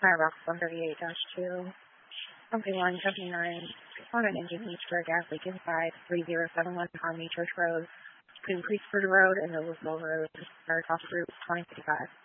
Firebox 138-2. Company 179. On an engine leak for a gas leak inside 3071 Harmony Church Road, between Priestford Road and Noblesville Road, North off Route 2055.